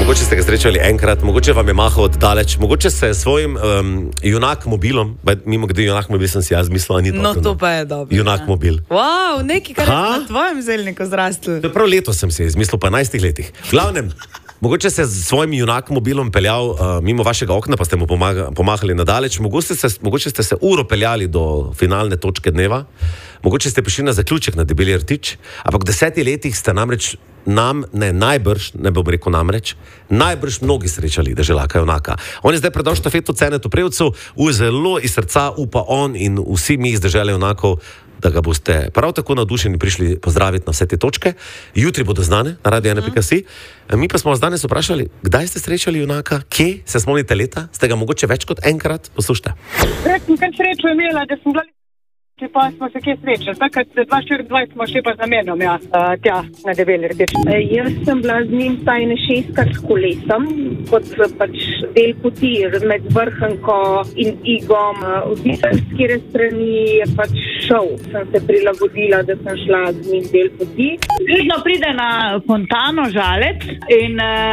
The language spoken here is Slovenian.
Mogoče ste ga srečali enkrat, mogoče vam je mahal od daleč, mogoče se svojim junak mobilom, mimo kde junak mobil sem si jaz mislila, ni No, to pa je dobro. Junak mobil. Wow, nekaj, kar je na tvojem zelniku zrastel. To je prav letos sem si izmislil, pa 11 letih. V glavnem, mogoče se s svojim junak mobilom peljal mimo vašega okna, pa ste mu pomahali nadaleč, mogoče ste se uro peljali do finalne točke dneva, mogoče ste prišli na zaključek na Debeli rtič, ampak v 10 letih ste namreč najbrž mnogi srečali deželaka junaka. On je zdaj predal štafeto Cenetu Prevcu, zelo iz srca upa on in vsi mi iz dežele junakov, da ga boste prav tako navdušeni prišli pozdraviti na vse te točke. Jutri bodo znane na radio1.si. Mi pa smo vas danes vprašali, kdaj ste srečali junaka, kje se spomnite leta, ste ga mogoče več kot enkrat, poslušajte. Prej sem kar srečo imela, da sem bila pa smo se kje srečali. Takrat 2024 smo še pa z namenom, tja na Debeli rtič. Jaz sem bila z njim vsaj 6-krat s kolesom, kot pač del poti med Vrhunko in Igom. V katere strani je pač šel. Sem se prilagodila, da sem šla z njim del poti. Vedno pride na Fontano Žalec in